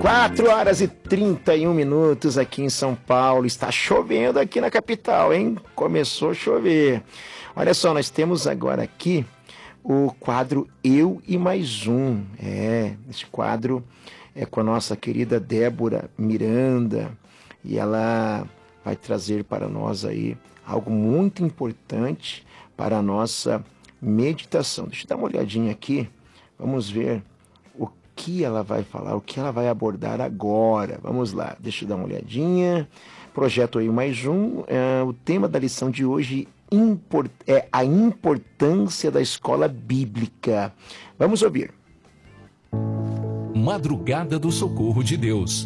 4h31 aqui em São Paulo. Está chovendo aqui na capital, hein? Começou a chover. Olha só, nós temos agora aqui o quadro Eu e Mais Um. Esse quadro é com a nossa querida Débora Miranda e ela vai trazer para nós aí algo muito importante para a nossa meditação. Deixa eu dar uma olhadinha aqui. Vamos ver o que ela vai falar, o que ela vai abordar agora. Vamos lá, deixa eu dar uma olhadinha. Projeto aí mais um. O tema da lição de hoje é a importância da escola bíblica. Vamos ouvir. Madrugada do Socorro de Deus.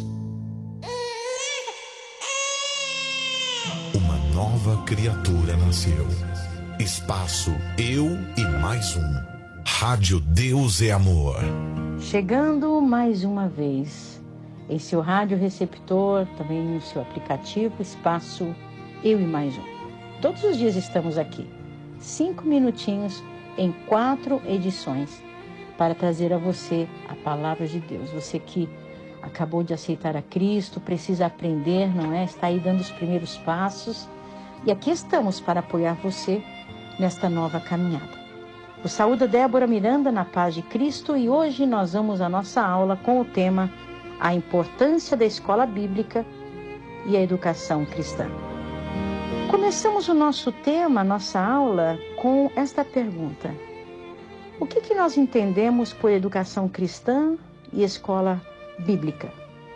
Uma nova criatura nasceu. Espaço Eu e Mais Um. Rádio Deus é Amor. Chegando mais uma vez em seu rádio receptor, também no seu aplicativo, Espaço Eu e Mais Um. Todos os dias estamos aqui, 5 minutinhos em 4 edições, para trazer a você a palavra de Deus. Você que acabou de aceitar a Cristo, precisa aprender, não é? Está aí dando os primeiros passos. E aqui estamos para apoiar você nesta nova caminhada. Eu saúdo a Débora Miranda na paz de Cristo e hoje nós vamos à nossa aula com o tema A Importância da Escola Bíblica e a Educação Cristã. Começamos o nosso tema, nossa aula, com esta pergunta. O que nós entendemos por educação cristã e escola bíblica?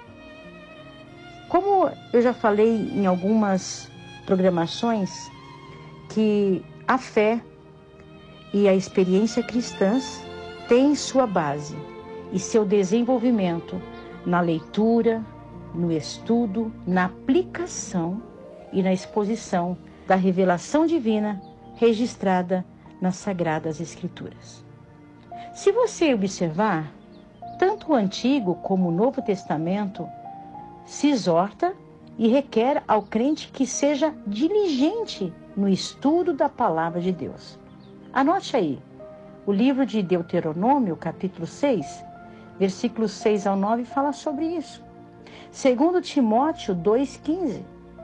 Como eu já falei em algumas programações, que a fé e a experiência cristãs têm sua base e seu desenvolvimento na leitura, no estudo, na aplicação e na exposição da revelação divina registrada nas Sagradas Escrituras. Se você observar, tanto o Antigo como o Novo Testamento se exorta e requer ao crente que seja diligente no estudo da Palavra de Deus. Anote aí, o livro de Deuteronômio, capítulo 6, versículos 6 ao 9, fala sobre isso. 2 Timóteo 2,15.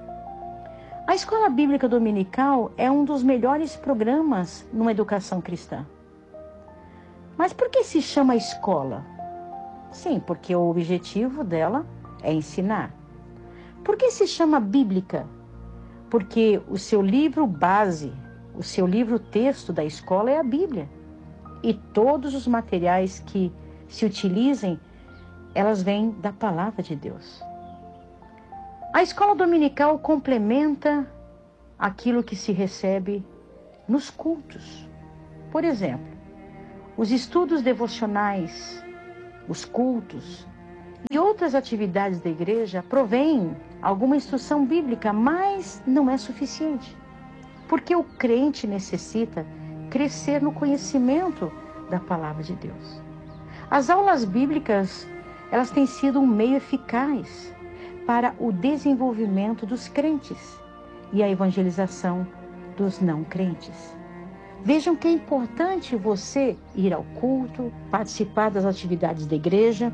A Escola Bíblica Dominical é um dos melhores programas numa educação cristã. Mas por que se chama escola? Sim, porque o objetivo dela é ensinar. Por que se chama bíblica? Porque o seu livro base, o seu livro texto da escola é a Bíblia. E todos os materiais que se utilizem, elas vêm da palavra de Deus. A escola dominical complementa aquilo que se recebe nos cultos. Por exemplo, os estudos devocionais, os cultos e outras atividades da igreja provêm alguma instrução bíblica, mas não é suficiente. Porque o crente necessita crescer no conhecimento da palavra de Deus. As aulas bíblicas, elas têm sido um meio eficaz para o desenvolvimento dos crentes e a evangelização dos não crentes. Vejam que é importante você ir ao culto, participar das atividades da igreja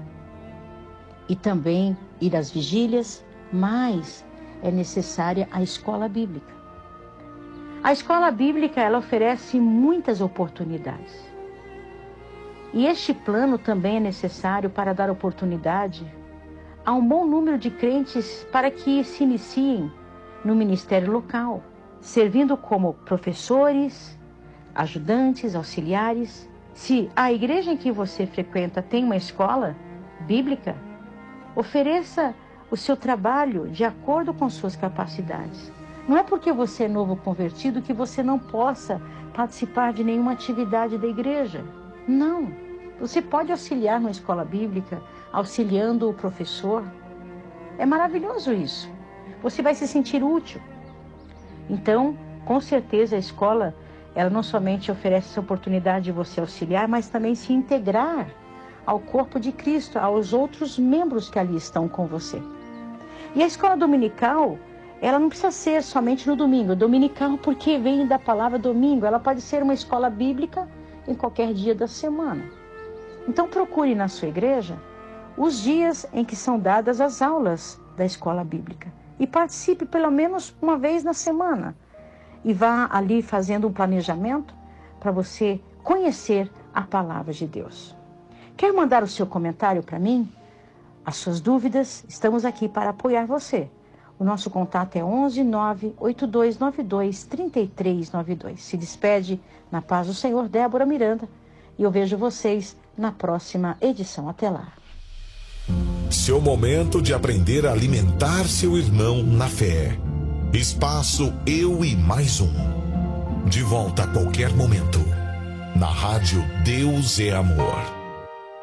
e também ir às vigílias, mas é necessária a escola bíblica. A escola bíblica, ela oferece muitas oportunidades. E este plano também é necessário para dar oportunidade a um bom número de crentes para que se iniciem no ministério local, servindo como professores, ajudantes, auxiliares. Se a igreja em que você frequenta tem uma escola bíblica, ofereça o seu trabalho de acordo com suas capacidades. Não é porque você é novo convertido que você não possa participar de nenhuma atividade da igreja. Não. Você pode auxiliar na escola bíblica, auxiliando o professor. É maravilhoso isso. Você vai se sentir útil. Então, com certeza a escola, ela não somente oferece essa oportunidade de você auxiliar, mas também se integrar ao corpo de Cristo, aos outros membros que ali estão com você. E a escola dominical, ela não precisa ser somente no domingo. Dominical porque vem da palavra domingo. Ela pode ser uma escola bíblica em qualquer dia da semana. Então procure na sua igreja os dias em que são dadas as aulas da escola bíblica. E participe pelo menos uma vez na semana. E vá ali fazendo um planejamento para você conhecer a palavra de Deus. Quer mandar o seu comentário para mim? As suas dúvidas? Estamos aqui para apoiar você. O nosso contato é 11 98292 3392. Se despede na paz do Senhor, Débora Miranda. E eu vejo vocês na próxima edição. Até lá. Seu momento de aprender a alimentar seu irmão na fé. Espaço Eu e Mais Um. De volta a qualquer momento. Na rádio Deus é Amor.